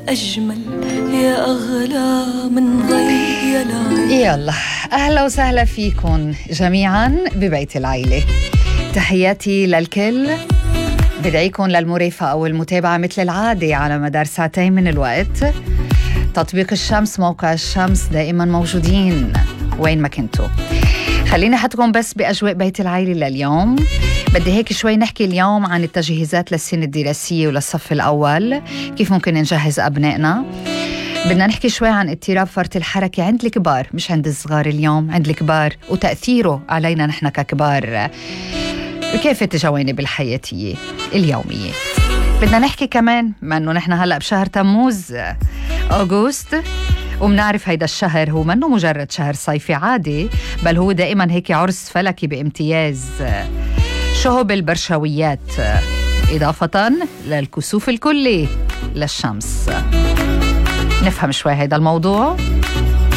أجمل يا أغلى من ضي العين. يلا أهلا وسهلا فيكم جميعا ببيت العيلة. تحياتي للكل، بدعيكم للمرافقة والمتابعة مثل العادة على مدار ساعتين من الوقت. تطبيق الشمس، موقع الشمس، دائما موجودين وين ما كنتوا. خليني أحطكم بس بأجواء بيت العيلة لليوم. بدي هيك شوي نحكي اليوم عن التجهيزات للسنة الدراسية وللصف الأول، كيف ممكن نجهز أبنائنا. بدنا نحكي شوي عن اضطراب فرط الحركة عند الكبار، مش عند الصغار اليوم، عند الكبار، وتأثيره علينا نحن ككبار بكافة الجوانب الحياتية اليومية. بدنا نحكي كمان ما أنه نحن هلأ بشهر تموز أغسطس، ومنعرف هيدا الشهر هو منه مجرد شهر صيفي عادي، بل هو دائما هيك عرس فلكي بامتياز، شهب البرشويات، إضافة للكسوف الكلي للشمس. نفهم شوي هيدا الموضوع.